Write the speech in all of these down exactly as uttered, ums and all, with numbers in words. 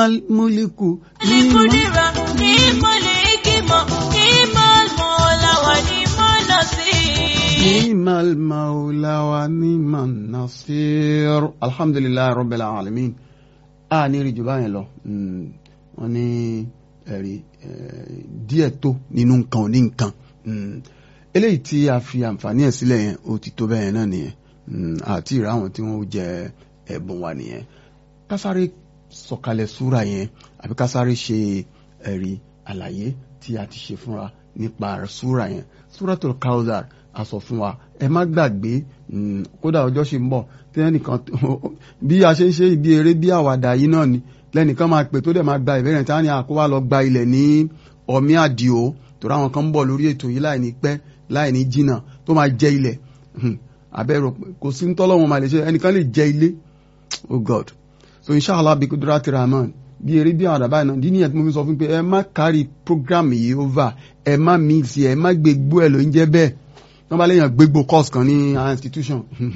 múlíkù ní kúdìrà ní mọ̀lẹ́ ìkìmọ̀ ní mọ̀lmọ́lá wà ní mọ̀nà sí. ni'mal mawla wa ni'man nasir. Alhamdulillahi rabbil alamin. A ní rí jù báyẹn lọ. Wọ́n ní ẹ̀rí díẹ̀ tó nínú nǹkan ní nǹkan. Eléyìí tí a fi àǹfààní ẹ̀ sílẹ̀ yẹn ó ti tó bẹ́ẹ̀ náà nìyẹn. Àti ìrà àwọn tí wọ́n jẹ ẹ̀bùn wa nìyẹn. Kásáré sọ̀kalẹ̀ súra yẹn àbí kásáré ṣe ẹ̀rí àlàyé tí a ti ṣe fúnra nípa súra yẹn. Suratul Kawthar a sọ fún wa ẹ má gbàgbé kódà ọjọ́ ṣe ń bọ̀ tí ẹnìkan bí a ṣe ń ṣe ibi eré bí àwàdà yìí náà ni lẹ́nìkan máa pè tó dẹ̀ máa gba ìbéèrè tí wọ́n ní àkówá lọ gba ilẹ̀ ní ọ̀mí àdìo torí àwọn kan ń bọ̀ lórí ètò yìí láì ní pẹ́ láì ní jìnnà tó máa jẹ ilẹ̀ abẹ́rò kò sí ń tọ́lọ́wọ́n máa lè ṣe ẹnìkan lè jẹ ilé oh God so inshallah bí kudrati rahman bí eré bí àwàdà báyìí náà dín níyẹn tí mo fi sọ fún pé ẹ má kárí program yìí over ẹ má mix ẹ má gbégbó ẹ ló ń jẹ́ bẹ́ẹ̀ wọ́n bá léèyàn gbégbó course kan ní institution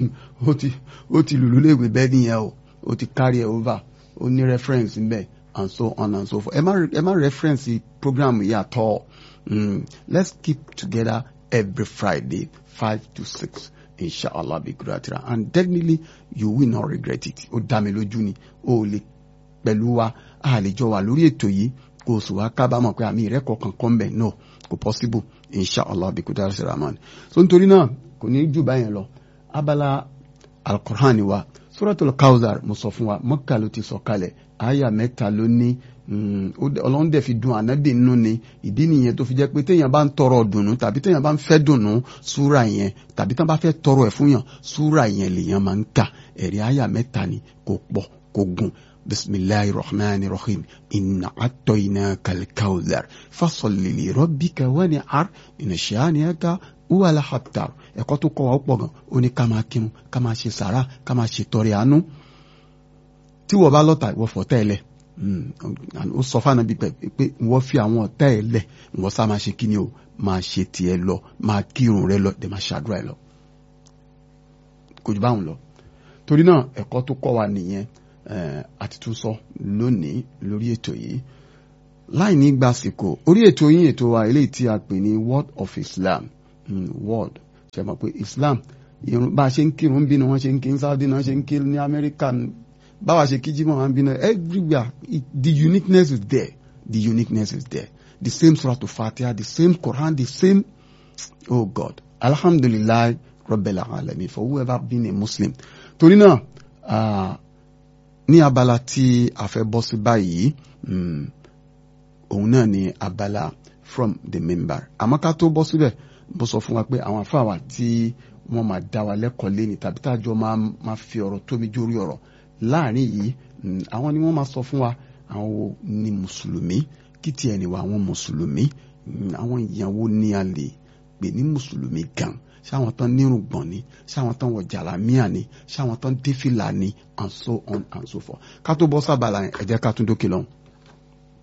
ó ti ó ti lùlú léèwé bẹ́ẹ̀ nìyẹn o ó ti carry ẹ̀ over ó ní reference níbẹ̀ and so on and so forth ẹ má ẹ má reference program yìí at all mm. Let's keep together every Friday five to six inshallah bi kudatira and definitely you will not regret it ó dá mi lójú ni ó lè pẹ̀lú wa a lè jọ wà lórí ètò yìí kò sì wá kábàámọ̀ pé àmì ìrẹ́kọ̀ọ́ kankan bẹ̀ no kò possible inshallah bí kúdà sí rahman so nítorí náà kò ní jù báyẹn lọ abala alqur'ani wa suratul Kawthar mo sọ fún wa Mọ́kà ló ti sọ kalẹ̀ àyà mẹ́ta ló ní ọlọ́run dẹ̀ fi dùn ànábì nínú ni ìdí nìyẹn tó fi jẹ́ pé téèyàn bá ń tọrọ dùnú tàbí téèyàn bá ń fẹ́ dùnú súra yẹn tàbí téèyàn bá fẹ́ tọrọ ẹ̀ fún yàn súra yẹn lèèyàn máa ń kà ẹ̀rí àyà mẹ́ta ni kò pọ̀ kò gùn. بسم الله الرحمن الرحيم إن أعطيناك الكوثر فصل لربك ونحر إن شانئك هو الأبتر ẹ̀kọ́ tó kọ́ wa ó pọ̀ gan ó ní ká máa kírun ká máa ṣe sàrà ká máa ṣe tọrẹ àánú tí wọ́n bá lọ́tà ìwọ fọ̀tá ẹ̀ lẹ̀ ó sọ fún ànábì pé wọ́n fi àwọn ọ̀tá ẹ̀ lẹ̀ wọ́n sá máa ṣe kí ni o máa ṣe tiẹ̀ lọ máa kírun rẹ lọ dẹ̀ máa ṣàdúrà ẹ̀ lọ kò jù báwọn lọ torí náà ẹ̀kọ́ tó kọ́ wa nìyẹn àti tún sọ lónìí lórí ètò yìí láì ní gbàsìkò orí ètò yín ètò wa eléyìí tí a pè ní Word of Islam mm, Word ṣe mọ̀ pé Islam bá a ṣe ń kírun bí ni wọ́n ṣe ń kí ní Saudi náà ṣe ń kí ní Amẹ́ríkà báwa ṣe kí jímọ̀ wọn bí náà everywhere it, the uniqueness is there the uniqueness is there the same Surah to Fatiha the same Quran the same oh God alhamdulillah rabbil alamin for whoever been a Muslim torí náà uh, ní abala tí a fẹ́ bọ́ sí báyìí òun náà ni abala from the member àmọ́ ká tó bọ́ síbẹ̀ bó sọ fún wa pé àwọn afáwà tí wọ́n máa dá wa lẹ́kọ̀ọ́ léni tàbí tájọ́ máa fi ọ̀rọ̀ tóbi jórí ọ̀rọ̀ láàrin yìí àwọn ni wọ́n máa sọ fún wa àwọn ni mùsùlùmí kí tiẹ̀ ní wa àwọn mùsùlùmí àwọn ìyàwó ní a lè pè ní mùsùlùmí gan ṣáwọn tán nírùngbọ̀n ni ṣáwọn tán wọ jàlámíà ni ṣáwọn tán défìlà ni and so on and so forth ká tó bọ́ sábàlá ẹ jẹ́ ká tún dókè lọ́hùn.